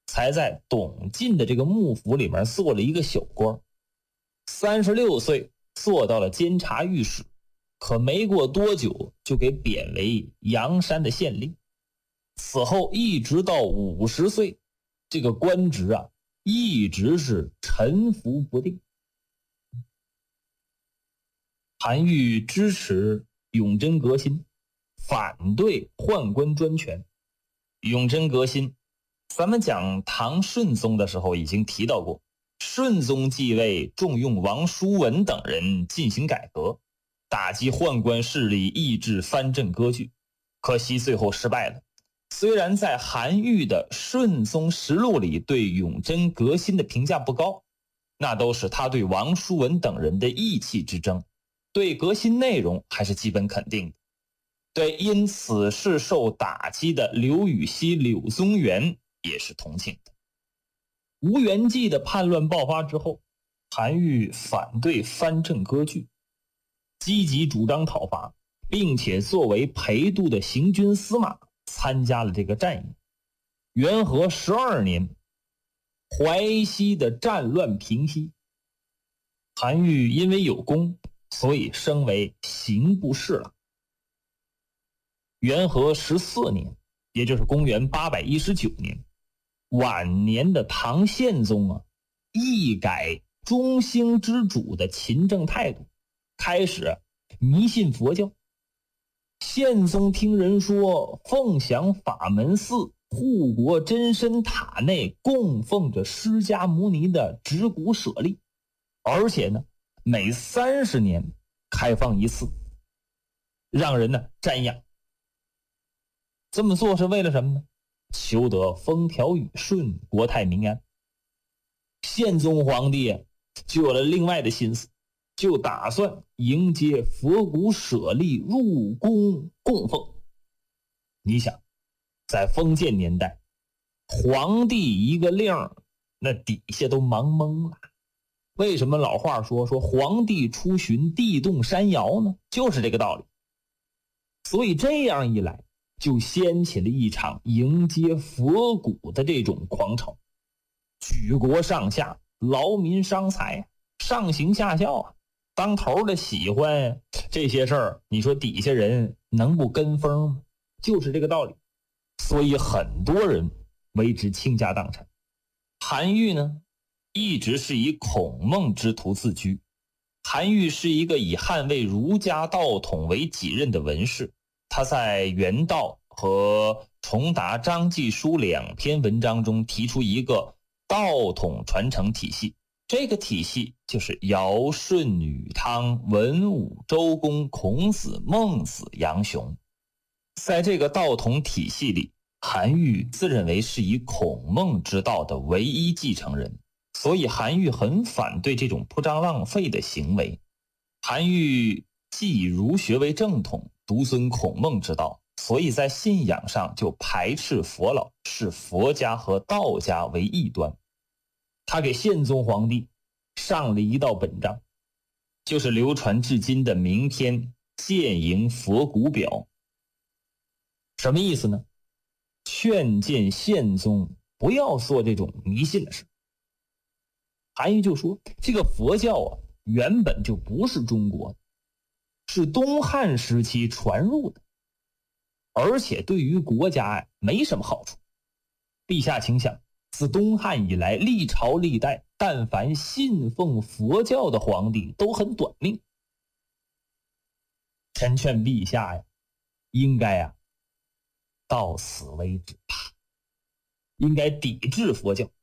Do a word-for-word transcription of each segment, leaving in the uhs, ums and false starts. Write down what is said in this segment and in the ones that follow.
才在董进的这个幕府里面做了一个小官，三十六岁做到了监察御史，可没过多久就给贬为阳山的县令。此后一直到五十岁，这个官职啊一直是沉浮不定。韩愈支持永贞革新，反对宦官专权。永贞革新，咱们讲唐顺宗的时候已经提到过，顺宗继位重用王叔文等人进行改革，打击宦官势力，抑制藩镇割据，可惜最后失败了。虽然在韩愈的《顺宗实录》里对永贞革新的评价不高，那都是他对王叔文等人的意气之争，对革新内容还是基本肯定的。对因此事受打击的刘禹锡、柳宗元也是同情的。吴元济的叛乱爆发之后，韩愈反对藩镇割据，积极主张讨伐，并且作为陪都的行军司马参加了这个战役。元和十二年，淮西的战乱平息，韩愈因为有功，所以升为刑部侍郎。元和十四年，也就是公元八百一十九年，晚年的唐宪宗啊，一改中兴之主的勤政态度，开始迷信佛教。宪宗听人说，凤翔法门寺护国真身塔内供奉着释迦牟尼的指骨舍利，而且呢，每三十年开放一次，让人呢瞻仰。这么做是为了什么呢？求得风调雨顺，国泰民安。宪宗皇帝就有了另外的心思，就打算迎接佛骨舍利入宫供奉。你想，在封建年代，皇帝一个令，那底下都忙懵了。为什么老话说说皇帝出巡，地动山摇呢？就是这个道理。所以这样一来，就掀起了一场迎接佛骨的这种狂潮，举国上下劳民伤财，上行下效啊。当头的喜欢这些事儿，你说底下人能不跟风吗？就是这个道理。所以很多人为之倾家荡产。韩愈呢，一直是以孔孟之徒自居。韩愈是一个以捍卫儒家道统为己任的文士。他在《原道》和《重达章纪书》两篇文章中提出一个道统传承体系，这个体系就是尧舜禹汤文武周公孔子孟子杨雄。在这个道统体系里，韩愈自认为是以孔孟之道的唯一继承人，所以韩愈很反对这种铺张浪费的行为。韩愈既以儒学为正统，独尊孔孟之道，所以在信仰上就排斥佛老，视佛家和道家为异端。他给宪宗皇帝上了一道本章，就是流传至今的名篇《谏迎佛骨表》。什么意思呢？劝谏宪宗不要做这种迷信的事。韩愈就说，这个佛教啊，原本就不是中国的，是东汉时期传入的，而且对于国家呀没什么好处。陛下请想，自东汉以来，历朝历代但凡信奉佛教的皇帝都很短命。臣劝陛下呀，应该呀到此为止吧，应该抵制佛教，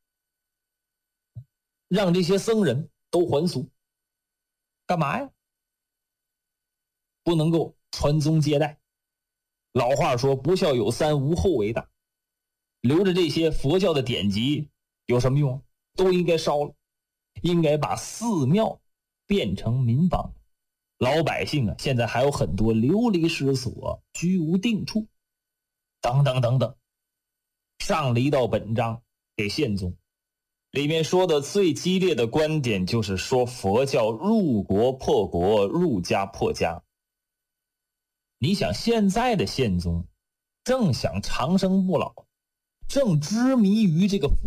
让这些僧人都还俗。干嘛呀？不能够传宗接代。老话说，不孝有三，无后为大。留着这些佛教的典籍有什么用？都应该烧了，应该把寺庙变成民房。老百姓啊，现在还有很多流离失所，居无定处，等等等等。上了一道本章给宪宗，里面说的最激烈的观点就是说佛教入国破国，入家破家。你想，现在的宪宗正想长生不老，正痴迷于这个佛